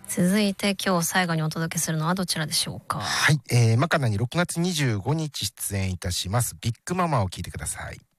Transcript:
続いて今日最後にお届けするのはどちらでしょうか。 はい、マカナに6月25日出演いたしますビッグママを聞いてください。